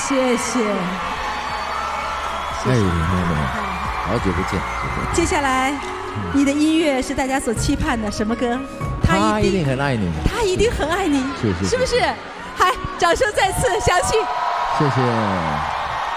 谢谢。 哎，妹妹，好久不见。 接下来，你的音乐是大家所期盼的什么歌？ 他一定很爱你。 他一定很爱你， 是不是？嗨，掌声再次响起。 谢谢。